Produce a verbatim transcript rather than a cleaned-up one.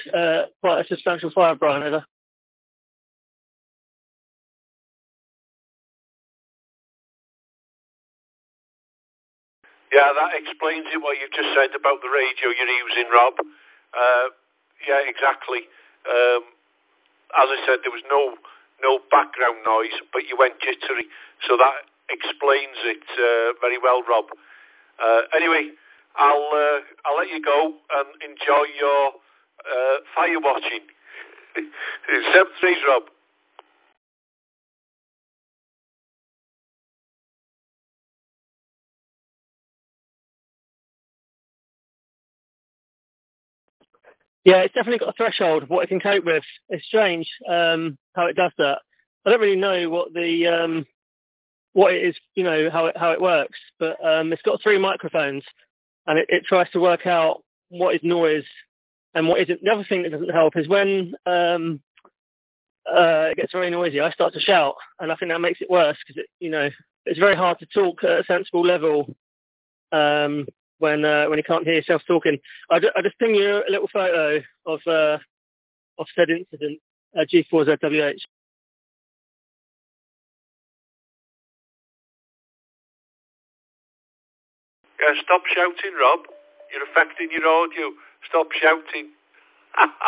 uh, quite a substantial fire, Brian, over. Yeah, that explains it, what you've just said about the radio you're using, Rob. Uh, yeah, exactly. Um, as I said, there was no no background noise, but you went jittery, so that explains it uh, very well, Rob. Uh, anyway, I'll uh, I'll let you go and enjoy your uh, fire watching. Seven threes, Rob. Yeah, it's definitely got a threshold of what it can cope with. It's strange um, how it does that. I don't really know what the um, what it is, you know, how it how it works, but um, it's got three microphones, and it, it tries to work out what is noise and what isn't. The other thing that doesn't help is when um, uh, it gets very noisy, I start to shout, and I think that makes it worse because it, you know, it's very hard to talk at a sensible level. Um, when uh, when you can't hear yourself talking. I, I just ping you a little photo of uh, of said incident at G four Z W H. Yeah, stop shouting, Rob. You're affecting your audio. Stop shouting.